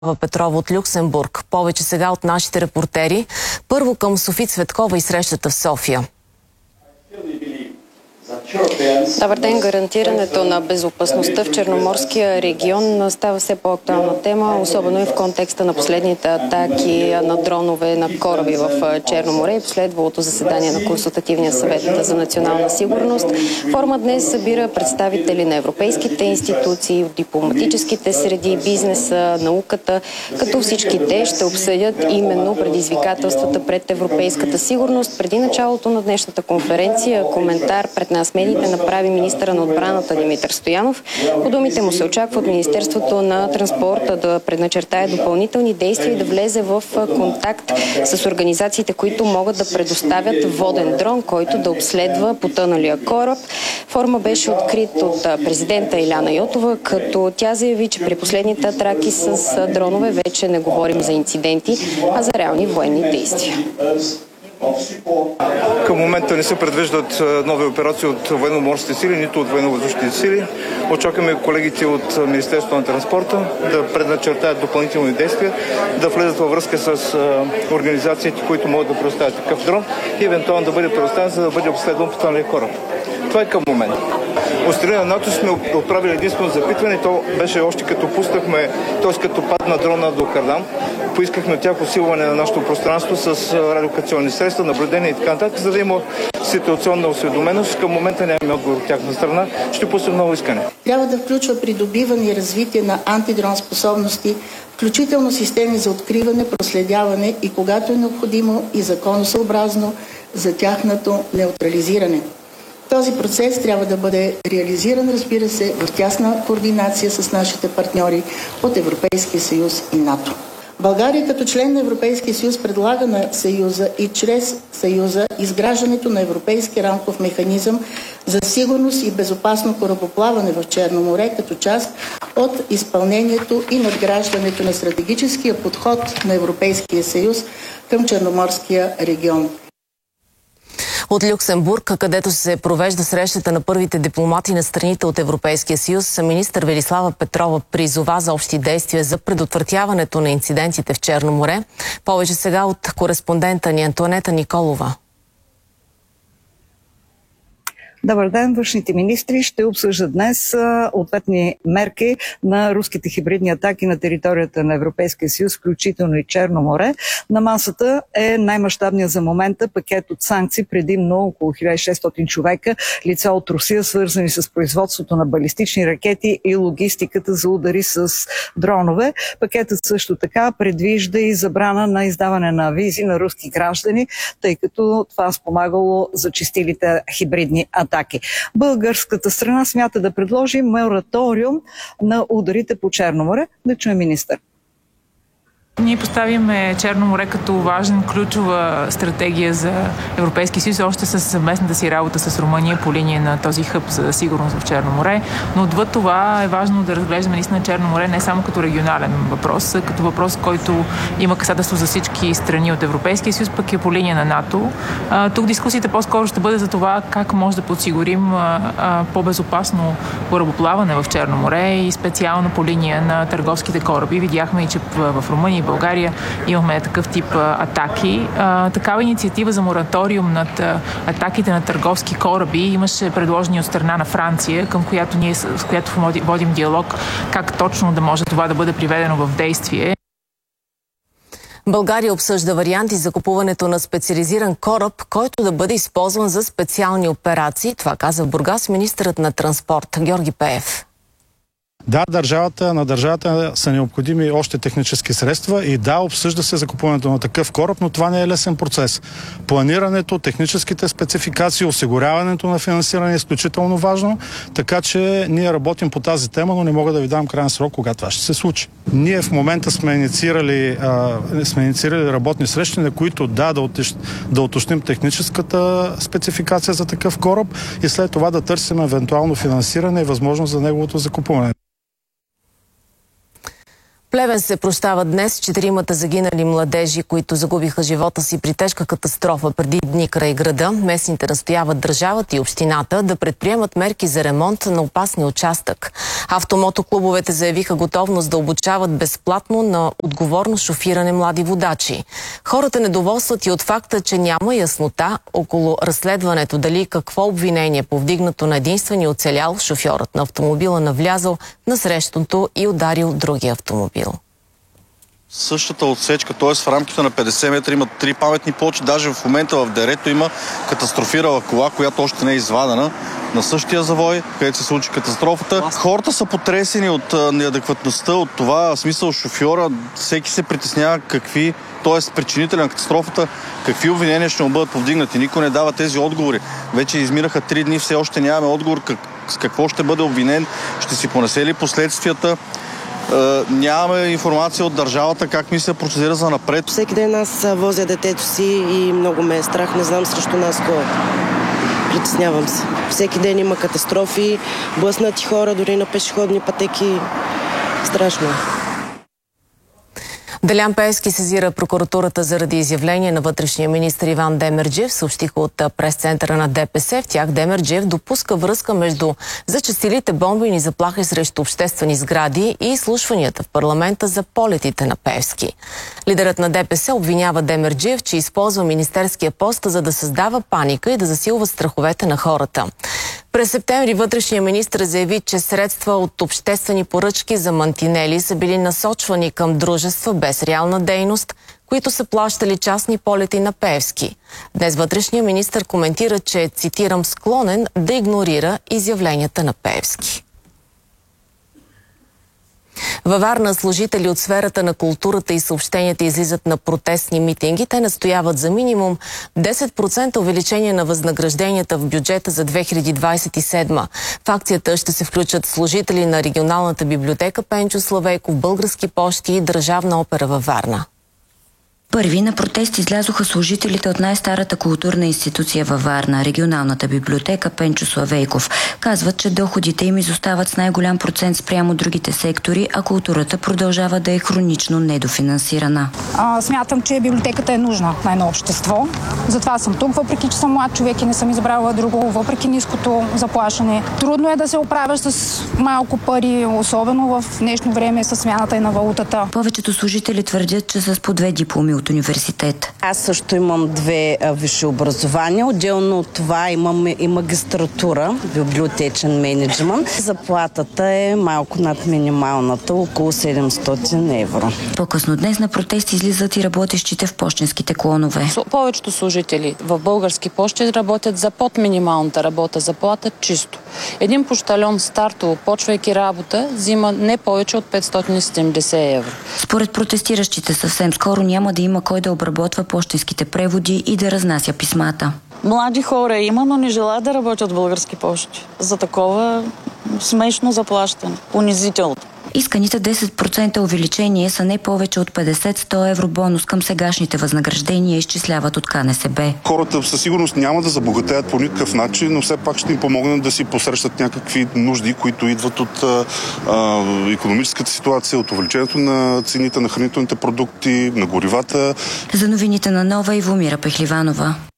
Петрова от Люксембург. Повече сега от нашите репортери. Първо към Софи Цветкова и срещата в София. Добър ден. Гарантирането на безопасността в Черноморския регион става все по-актуална тема, особено и в контекста на последните атаки на дронове на кораби в Черно море и последвалото заседание на Консултативния съвет за национална сигурност. Форумът днес събира представители на европейските институции, дипломатическите среди, бизнеса, науката, като всички те ще обсъдят именно предизвикателствата пред европейската сигурност. Преди началото на днешната конференция коментар пред нас медиите направи министъра на отбраната Димитър Стоянов. По думите му се очаква от Министерството на транспорта да предначертае допълнителни действия и да влезе в контакт с организациите, които могат да предоставят воден дрон, който да обследва потъналия кораб. Форума беше открит от президента Иляна Йотова, като тя заяви, че при последните атаки с дронове вече не говорим за инциденти, а за реални военни действия. Към момента не се предвиждат нови операции от военно-морските сили, нито от военно-въздушните сили. Очакваме колегите от Министерството на транспорта да предначертаят допълнителни действия, да влезат във връзка с организациите, които могат да предоставят такъв дрон и евентуално да бъде предоставен, за да бъде обследван потъналия кораб. Това е към момента. От страна на НАТО сме отправили единствено запитване. То беше още като пуснахме, т.е. като падна дрона до Кардан. Поискахме от тях усилване на нашето пространство с радиолокационни средства, наблюдение и така нататък, за да има ситуационна осведоменост. Към момента нямаме отговор от тяхна страна. Ще пуснем ново искане. Трябва да включва придобиване и развитие на антидрон способности, включително системи за откриване, проследяване и когато е необходимо и законосъобразно за тяхното неутрализиране. Този процес трябва да бъде реализиран, разбира се, в тясна координация с нашите партньори от Европейския съюз и НАТО. България като член на Европейския съюз предлага на Съюза и чрез Съюза изграждането на Европейски рамков механизъм за сигурност и безопасно корабоплаване в Черно море като част от изпълнението и надграждането на стратегическия подход на Европейския съюз към Черноморския регион. От Люксембург, където се провежда срещата на първите дипломати на страните от Европейския съюз, министър Велислава Петрова призова за общи действия за предотвратяването на инцидентите в Черно море. Повече сега от кореспондента ни Антоанета Николова. Добър ден! Външните министри ще обсъждат днес ответни мерки на руските хибридни атаки на територията на Европейския съюз, включително и Черно море. На масата е най-мащабният за момента пакет от санкции, предимно около 1600 човека, лица от Русия, свързани с производството на балистични ракети и логистиката за удари с дронове. Пакетът също така предвижда и забрана на издаване на визи на руски граждани, тъй като това спомагало зачестилите хибридни атаки. Българската страна смята да предложи мораториум на ударите по Черно море. Да чуем министър. Ние поставяме Черно море като важен, ключова стратегия за Европейския съюз, още с съвместната си работа с Румъния по линия на този хъб за сигурност в Черно море. Но отвъд това е важно да разглеждаме наистина Черно море не само като регионален въпрос, като въпрос, който има касателство за всички страни от Европейския съюз, пък и по линия на НАТО. Тук дискусията по-скоро ще бъде за това как може да подсигурим по-безопасно корабоплаване в Черно море и специално по линия на търговските кораби. Видяхме и че в Румъния и България имахме такъв тип атаки. Такава инициатива за мораториум над атаките на търговски кораби имаше предложени от страна на Франция, към която ние с която водим диалог как точно да може това да бъде приведено в действие. България обсъжда варианти за купуването на специализиран кораб, който да бъде използван за специални операции. Това каза в Бургас министърът на транспорт Георги Пеев. Да, на държавата са необходими още технически средства и да, обсъжда се закупуването на такъв кораб, но това не е лесен процес. Планирането, техническите спецификации, осигуряването на финансиране е изключително важно, така че ние работим по тази тема, но не мога да ви дам крайен срок, кога това ще се случи. Ние в момента сме инициирали работни срещи, на които да уточним техническата спецификация за такъв кораб и след това да търсим евентуално финансиране и възможност за неговото закупуване. Плевен се прощава днес 4 загинали младежи, които загубиха живота си при тежка катастрофа преди дни край града. Местните настояват държавата и общината да предприемат мерки за ремонт на опасния участък. Автомотоклубовете заявиха готовност да обучават безплатно на отговорно шофиране млади водачи. Хората недоволстват и от факта, че няма яснота около разследването дали какво обвинение повдигнато на единствения оцелял, шофьорът на автомобила навлязал на срещното и ударил другия автомобил. Същата отсечка, т.е. в рамките на 50 метра има 3 паметни плочи. Даже в момента в дерето има катастрофирала кола, която още не е извадена на същия завой, където се случи катастрофата. Хората са потресени от неадекватността, от това смисъл шофьора. Всеки се притеснява т.е. причинителя на катастрофата, какви обвинения ще му бъдат повдигнати. Никой не дава тези отговори. Вече изминаха 3 дни, все още нямаме отговор с какво ще бъде обвинен, ще си понесе ли последствията. Нямаме информация от държавата как ми се процедира за напред. Всеки ден аз возя детето си и много ме е страх. Не знам срещу нас кой. Притеснявам се. Всеки ден има катастрофи, блъснати хора, дори на пешеходни пътеки. Страшно. Делян Пеевски сезира прокуратурата заради изявление на вътрешния министър Иван Демерджиев, съобщиха от прес-центъра на ДПС. В тях Демерджиев допуска връзка между зачестилите бомбени заплахи срещу обществени сгради и изслушванията в парламента за полетите на Пеевски. Лидерът на ДПС обвинява Демерджиев, че използва министерския пост, за да създава паника и да засилва страховете на хората. През септември вътрешния министър заяви, че средства от обществени поръчки за мантинели са били насочвани към дружества без реална дейност, които са плащали частни полети на Пеевски. Днес вътрешния министър коментира, че, цитирам, склонен да игнорира изявленията на Пеевски. Във Варна служители от сферата на културата и съобщенията излизат на протестни митинги. Те настояват за минимум 10% увеличение на възнагражденията в бюджета за 2027. В акцията ще се включат служители на регионалната библиотека Пенчо Славейков, Български пощи и Държавна опера във Варна. Първи на протест излязоха служителите от най-старата културна институция във Варна, регионалната библиотека Пенчо Славейков. Казват, че доходите им изостават с най-голям процент спрямо другите сектори, а културата продължава да е хронично недофинансирана. Смятам, че библиотеката е нужна на едно общество. Затова съм тук, въпреки че съм млад човек и не съм избрала друго, въпреки ниското заплащане. Трудно е да се оправяш с малко пари, особено в днешно време с смяната и на валутата. Повечето служители твърдят, че са с по 2 дипломи от университет. Аз също имам 2 висши образования. Отделно от това имам и магистратура, библиотечен мениджмънт. Заплатата е малко над минималната, около 700 евро. По-късно днес на протест излизат и работещите в пощенските клонове. Повечето служители в Български пощи работят за под минималната работа заплата чисто. Един пощальон стартово, почвайки работа, взима не повече от 570 евро. Според протестиращите съвсем скоро няма да има кой да обработва пощенските преводи и да разнася писмата. Млади хора има, но не желаят да работят в Български пощи. За такова смешно заплащане, унизително. Исканите 10% увеличение са не повече от 50-100 евро бонус към сегашните възнаграждения, изчисляват от КНСБ. Хората със сигурност няма да забогатеят по никакъв начин, но все пак ще им помогнат да си посрещат някакви нужди, които идват от икономическата ситуация, от увеличението на цените на хранителните продукти, на горивата. За новините на Нова Ивомира Пехливанова.